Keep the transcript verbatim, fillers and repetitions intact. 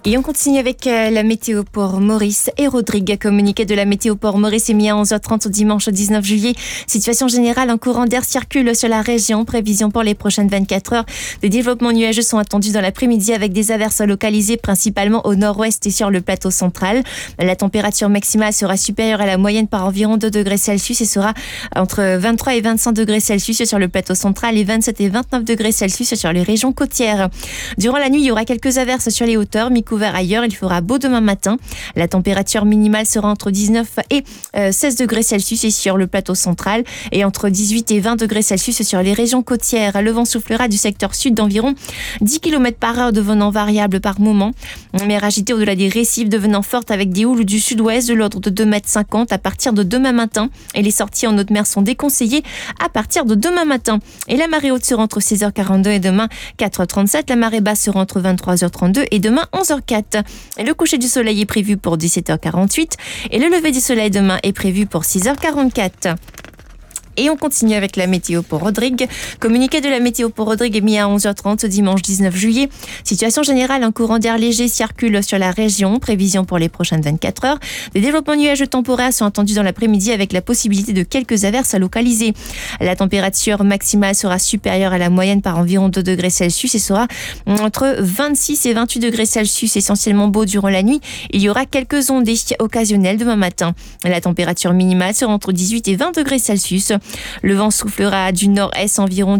Et on continue avec euh, la météo pour Maurice et Rodrigue. Communiqué de la météo pour Maurice émis à onze heures trente au dimanche dix-neuf juillet. Situation générale, un courant d'air circule sur la région. Prévision pour les prochaines vingt-quatre heures. Des développements nuageux sont attendus dans l'après-midi avec des averses localisées principalement au nord-ouest et sur le plateau central. La température maximale sera supérieure à la moyenne par environ deux degrés Celsius et sera entre vingt-trois et vingt-cinq degrés Celsius sur le plateau central et vingt-sept et vingt-neuf degrés Celsius sur les régions côtières. Durant la nuit, il y aura quelques averses sur les hauteurs, mi-couvert ailleurs. Il fera beau demain matin. La température minimale sera entre dix-neuf et seize degrés Celsius et sur le plateau central et entre dix-huit et vingt degrés Celsius sur les régions côtières. Le vent soufflera du secteur sud d'environ dix kilomètres par heure, devenant variable par moment. Mer agitée au-delà des récifs, devenant forte avec des houles du sud-ouest de l'ordre de deux mètres cinquante à partir de demain matin. Et les sorties en haute mer sont déconseillées à partir de demain matin. Et la marée haute sera entre seize heures quarante-deux et demain quatre heures trente-sept. La marée basse sera entre vingt-trois heures trente-deux et demain onze heures quatre. Et le coucher du soleil est prévu pour dix-sept heures quarante-huit et le lever du soleil demain est prévu pour six heures quarante-quatre. Et on continue avec la météo pour Rodrigue. Communiqué de la météo pour Rodrigue émis à onze heures trente dimanche dix-neuf juillet. Situation générale, un courant d'air léger circule sur la région. Prévision pour les prochaines vingt-quatre heures. Des développements nuageux temporaires sont attendus dans l'après-midi avec la possibilité de quelques averses à localiser. La température maximale sera supérieure à la moyenne par environ deux degrés Celsius et sera entre vingt-six et vingt-huit degrés Celsius, essentiellement beau durant la nuit. Il y aura quelques ondées occasionnelles demain matin. La température minimale sera entre dix-huit et vingt degrés Celsius. Le vent soufflera du nord-est environ